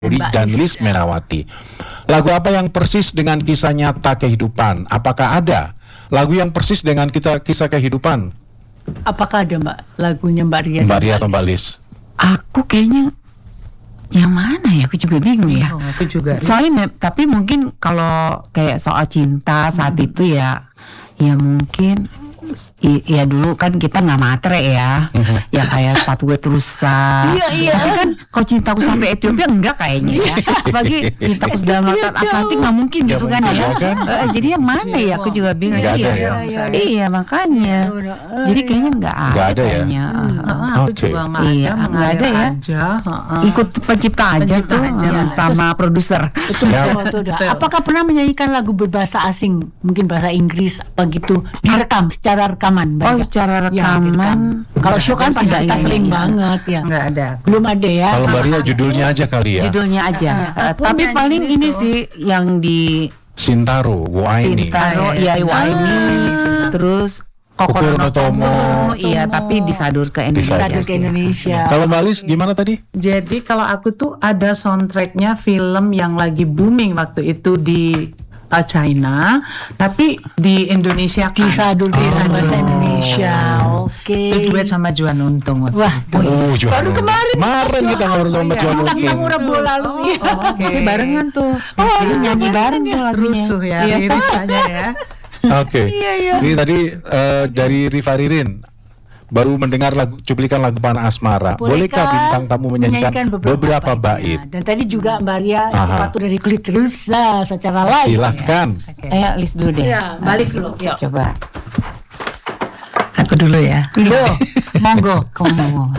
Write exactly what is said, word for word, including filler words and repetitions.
Puri dan Lis Merawati. Lagu apa yang persis dengan kisah nyata kehidupan? Apakah ada lagu yang persis dengan kita kisah kehidupan? Apakah ada Mbak lagunya Mbak Ria? Mbak Ria atau Mbak Lis? Aku kayaknya yang mana ya? Aku juga bingung ya. Oh, aku juga. Soalnya tapi mungkin kalau kayak soal cinta saat hmm. itu ya, ya mungkin. I, ya dulu kan kita nggak matre ya, ya kayak sepatu gue terusan. Iya iya. Tapi kan kalau cintaku sampai Ethiopia enggak kayaknya ya. Apalagi cintaku dalam lautan Atlantik nggak mungkin gitu kan ya. Kan? Uh, jadi yang mana ya? Aku juga bingung. Nggak ada iya, ya. iya, iya makanya. Jadi kayaknya nggak ada. Nggak ada ya. Kayaknya. Hmm, Uh, uh, aku okay. juga nggak iya, ada. nggak ada ya. Aja, uh, Ikut pencipta aja Pencipta tuh aja. uh, sama produser. Betul, betul. Apakah pernah menyanyikan lagu berbahasa asing, mungkin bahasa Inggris apa gitu, direkam secara rekaman? Oh, secara rekaman. Ya, kalau show kan pasti kita sering iya. banget ya. nggak ada. Belum ada ya. Kalau Mbak Ria judulnya aja kali ya. Judulnya aja. Uh, tapi nyanyi paling itu. ini sih yang di Sintaro, Waini. Sintaro, ya Waini, terus Kokoro no Tomo, iya tapi disadur ke Indonesia. Disadur ke Indonesia. Kalau Mbak Lis gimana tadi? Jadi kalau aku tuh ada soundtracknya film yang lagi booming waktu itu di uh, China, tapi di Indonesia kan. Disadur ke Oh. bahasa Indonesia. Oke. Itu duet sama Juan Untung. waktu Wah, itu. Oh, Juan baru Untung. kemarin. Kemarin kita ngobrol sama Juan Bukan Untung. kamu Rabu lalu ya. Oke. Masih barengan tuh, masih nyanyi bareng tuh lagunya. Rusuh ya Iya. liriknya ya. Oke. Ini tadi uh, dari Rifa Ririn baru mendengar lagu cuplikan lagu Panah Asmara. Bolehkah bintang tamu menyanyikan beberapa, beberapa bait? Dan tadi juga Mbak Ria Aha. sepatu dari kulit rusa secara live. Silahkan. Ayo list dulu deh. Ya, balik dulu. Yuk. Coba. Aku dulu ya. Yo, monggo, kamu mau.